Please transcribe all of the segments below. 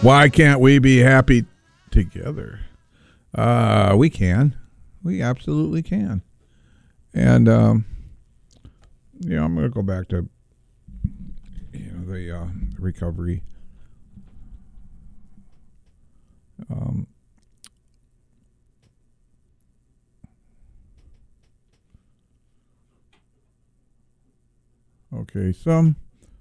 Why can't we be happy together? We can. We absolutely can. And, I'm going to go back to, the recovery. Okay, some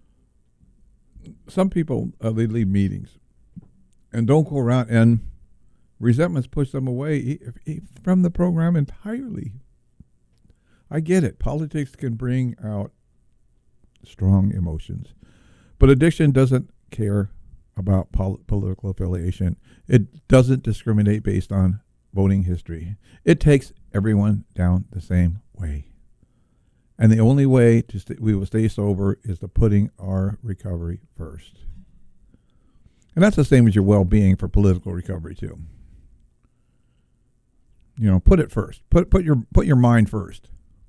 people, they leave meetings and don't go around, and resentments push them away from the program entirely. I get it. Politics can bring out strong emotions, but addiction doesn't care about political affiliation. It doesn't discriminate based on voting history. It takes everyone down the same way. And the only way we will stay sober is to putting our recovery first. And that's the same as your well-being for political recovery too. Put it first. Put your mind first.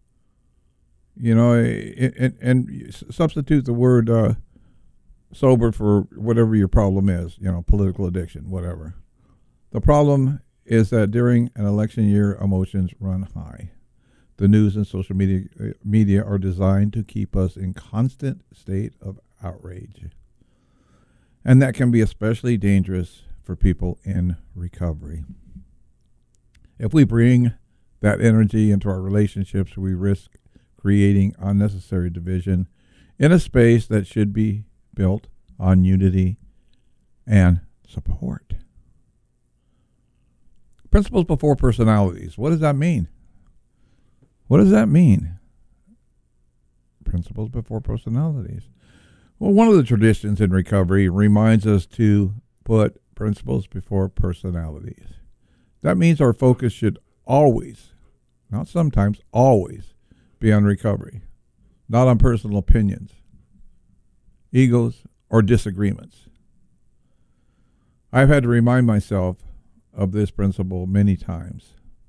And substitute the word sober for whatever your problem is. Political addiction, whatever. The problem is that during an election year, emotions run high. The news and social media are designed to keep us in constant state of outrage. And that can be especially dangerous for people in recovery. If we bring that energy into our relationships, we risk creating unnecessary division in a space that should be built on unity and support. Principles before personalities. What does that mean? What does that mean? Principles before personalities. Well, one of the traditions in recovery reminds us to put principles before personalities. That means our focus should always, not sometimes, always be on recovery, not on personal opinions, egos, or disagreements. I've had to remind myself of this principle many times.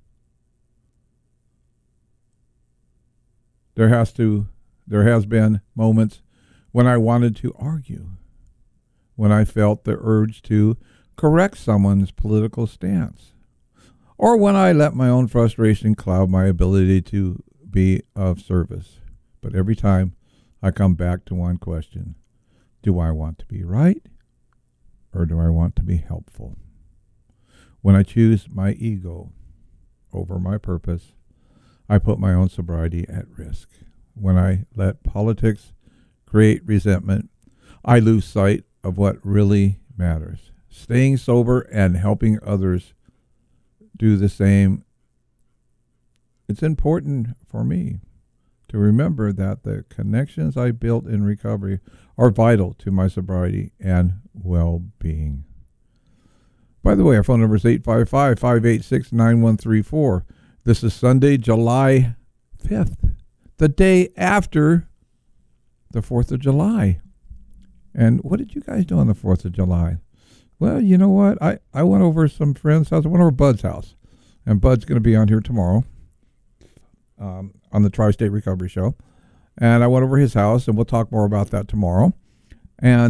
There has been moments when I wanted to argue, when I felt the urge to correct someone's political stance, or when I let my own frustration cloud my ability to be of service. But every time I come back to one question: do I want to be right, or do I want to be helpful? When I choose my ego over my purpose, I put my own sobriety at risk. When I let politics create resentment, I lose sight of what really matters. Staying sober and helping others do the same. It's important for me to remember that the connections I built in recovery are vital to my sobriety and well-being. By the way, our phone number is 855-586-9134. This is Sunday, July 5th, the day after the 4th of July. And what did you guys do on the 4th of July? Well, you know what? I went over to some friend's house. I went over to Bud's house. And Bud's going to be on here tomorrow on the Tri-State Recovery Show. And I went over his house, and we'll talk more about that tomorrow. And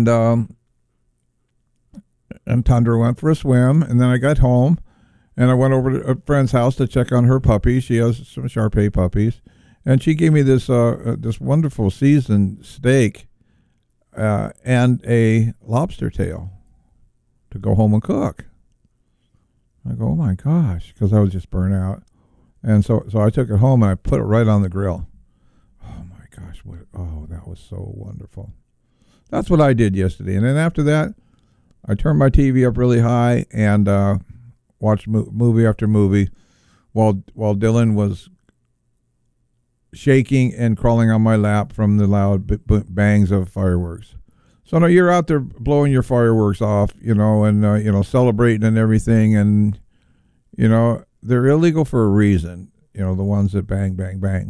Tundra went for a swim, and then I got home. And I went over to a friend's house to check on her puppies. She has some Shar-Pei puppies. And she gave me this wonderful seasoned steak and a lobster tail to go home and cook. I go, oh my gosh, because I was just burnt out. And so I took it home and I put it right on the grill. Oh my gosh, that was so wonderful. That's what I did yesterday. And then after that, I turned my TV up really high and watched movie after movie while Dylan was shaking and crawling on my lap from the loud bangs of fireworks. So now you're out there blowing your fireworks off, and celebrating and everything, and they're illegal for a reason. The ones that bang, bang, bang.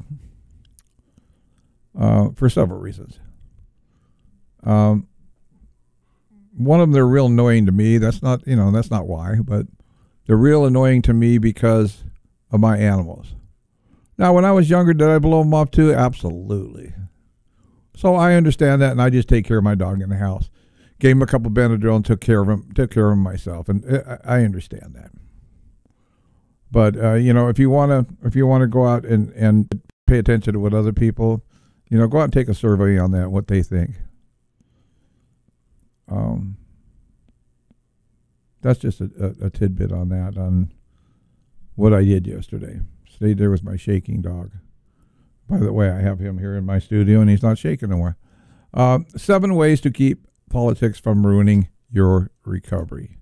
For several reasons. One of them, they're real annoying to me. That's not why, but they're real annoying to me because of my animals. Now, when I was younger, did I blow them off too? Absolutely. So I understand that, and I just take care of my dog in the house. Gave him a couple Benadryl and took care of him myself, and I understand that. But if you want to go out and pay attention to what other people, go out and take a survey on that, what they think. That's just a tidbit on that, on what I did yesterday. Stayed there with my shaking dog. By the way, I have him here in my studio, and he's not shaking no more. 7 ways to keep politics from ruining your recovery.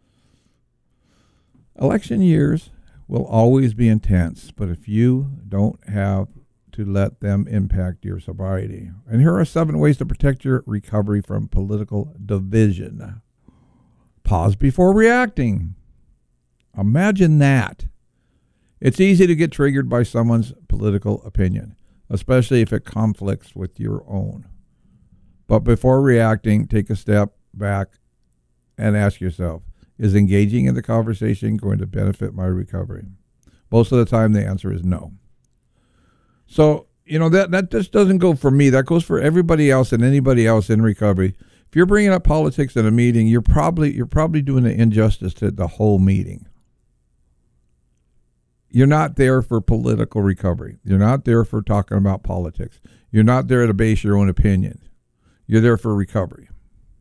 Election years will always be intense, but if you don't have to let them impact your sobriety. And here are 7 ways to protect your recovery from political division. Pause before reacting. Imagine that. It's easy to get triggered by someone's political opinion, especially if it conflicts with your own. But before reacting, take a step back and ask yourself, is engaging in the conversation going to benefit my recovery? Most of the time, the answer is no. So, that just doesn't go for me. That goes for everybody else and anybody else in recovery. If you're bringing up politics in a meeting, you're probably doing an injustice to the whole meeting. You're not there for political recovery. You're not there for talking about politics. You're not there to base your own opinion. You're there for recovery.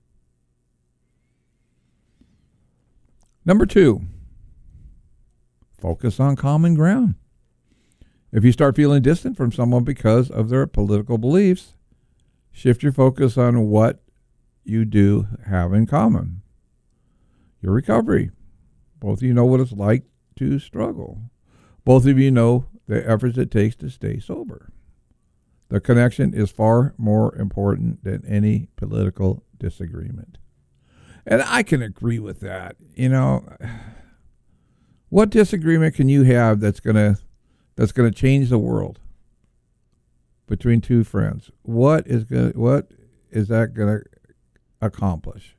Number 2, focus on common ground. If you start feeling distant from someone because of their political beliefs, shift your focus on what you do have in common. Your recovery. Both of you know what it's like to struggle. Both of you know the efforts it takes to stay sober. The connection is far more important than any political disagreement. And I can agree with that. What disagreement can you have that's going to change the world between 2 friends? What is that going to accomplish?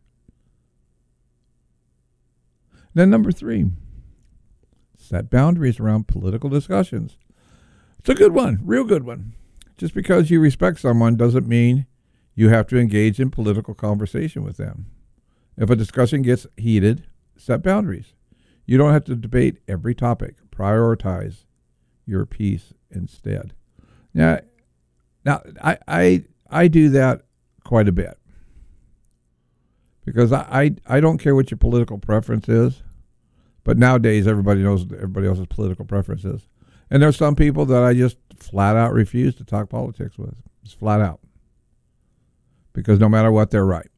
Then number 3, set boundaries around political discussions. It's a good one, real good one. Just because you respect someone doesn't mean you have to engage in political conversation with them. If a discussion gets heated, set boundaries. You don't have to debate every topic. Prioritize your peace instead. Now I do that quite a bit because I don't care what your political preference is, but nowadays everybody knows what everybody else's political preference is. And there's some people that I just flat out refuse to talk politics with. Just flat out. Because no matter what, they're right.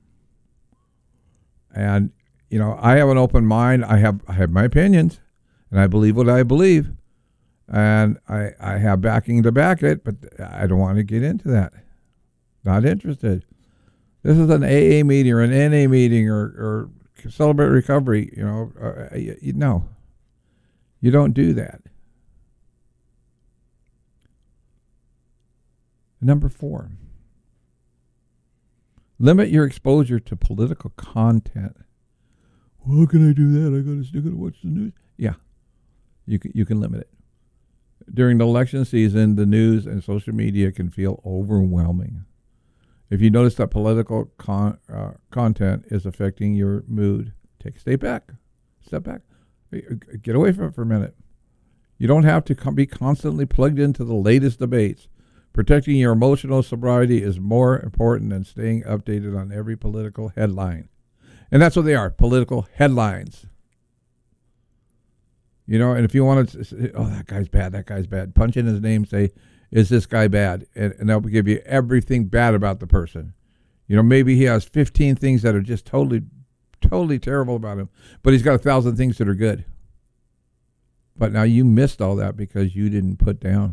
And, I have an open mind. I have my opinions, and I believe what I believe. And I have backing to back it, but I don't want to get into that. Not interested. This is an AA meeting or an NA meeting or Celebrate Recovery. No. You don't do that. Number 4, limit your exposure to political content. Well, how can I do that? I got to stick to watch the news. Yeah, you can limit it. During the election season, the news and social media can feel overwhelming. If you notice that political content is affecting your mood, take a step back. Get away from it for a minute. You don't have to be constantly plugged into the latest debates. Protecting your emotional sobriety is more important than staying updated on every political headline. And that's what they are, political headlines. And if you want to say, oh, that guy's bad, punch in his name, say, is this guy bad? And they'll give you everything bad about the person. Maybe he has 15 things that are just totally terrible about him, but he's got 1,000 things that are good. But now you missed all that because you didn't put down.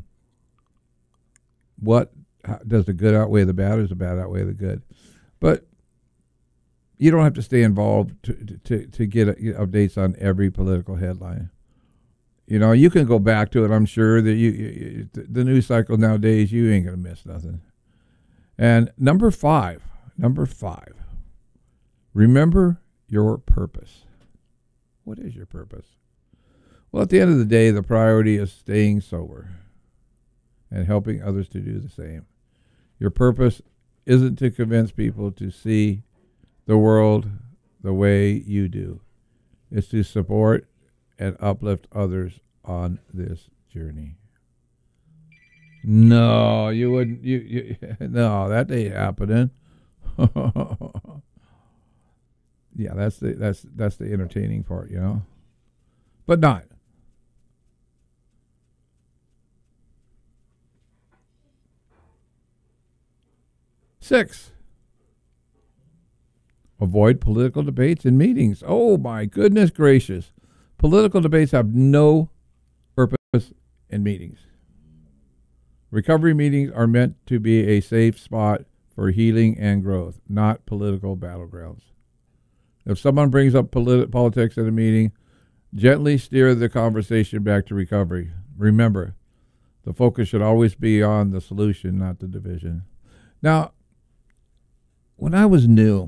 Does the good outweigh the bad, or does the bad outweigh the good? But you don't have to stay involved to get updates on every political headline. You can go back to it. I'm sure that the news cycle nowadays, you ain't going to miss nothing. And number 5, remember your purpose. What is your purpose? Well, at the end of the day, the priority is staying sober and helping others to do the same. Your purpose isn't to convince people to see the world the way you do. It's to support and uplift others on this journey. No, you wouldn't. You no, that ain't happening. Yeah, that's the entertaining part, but not. 6, avoid political debates in meetings. Oh my goodness gracious. Political debates have no purpose in meetings. Recovery meetings are meant to be a safe spot for healing and growth, not political battlegrounds. If someone brings up politics at a meeting, gently steer the conversation back to recovery. Remember, the focus should always be on the solution, not the division. Now, when I was new,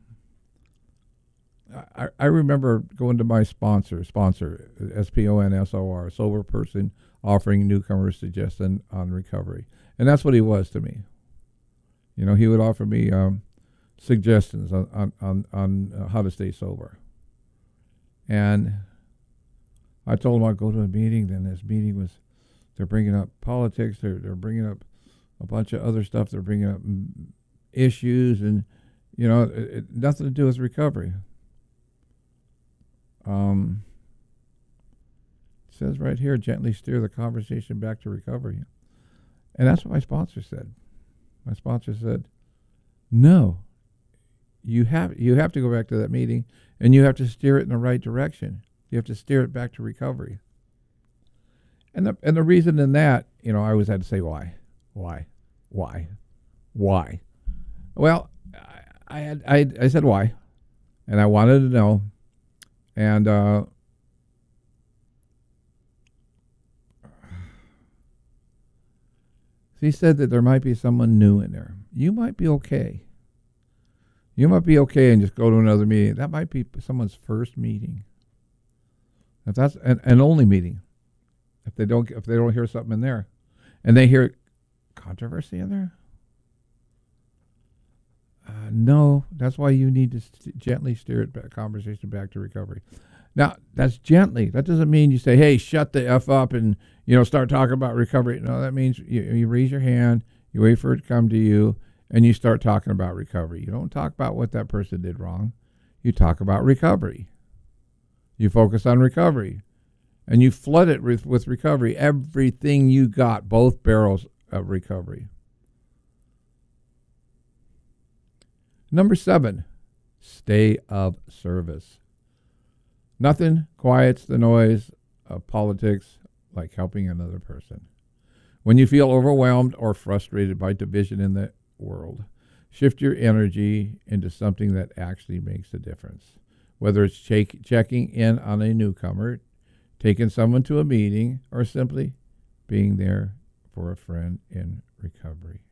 I remember going to my sponsor, SPONSOR, sober person, offering newcomers suggestions on recovery. And that's what he was to me. He would offer me suggestions on how to stay sober. And I told him I'd go to a meeting. Then this meeting they're bringing up politics. They're bringing up a bunch of other stuff. They're bringing up issues and, nothing to do with recovery. It says right here, gently steer the conversation back to recovery. And that's what my sponsor said. My sponsor said, no, you have to go back to that meeting and you have to steer it in the right direction. You have to steer it back to recovery. And the reason in that, I always had to say why. Well, I said why, and I wanted to know, and he said that there might be someone new in there. You might be okay. You might be okay and just go to another meeting. That might be someone's first meeting. If that's an only meeting, if they don't hear something in there, and they hear controversy in there, no, that's why you need to gently steer conversation back to recovery. Now, that's gently. That doesn't mean you say, hey, shut the F up and, start talking about recovery. No, that means you raise your hand, you wait for it to come to you, and you start talking about recovery. You don't talk about what that person did wrong. You talk about recovery. You focus on recovery. And you flood it with recovery. Everything you got, both barrels of recovery. Number 7, stay of service. Nothing quiets the noise of politics like helping another person. When you feel overwhelmed or frustrated by division in the world, shift your energy into something that actually makes a difference. Whether it's checking in on a newcomer, taking someone to a meeting, or simply being there for a friend in recovery.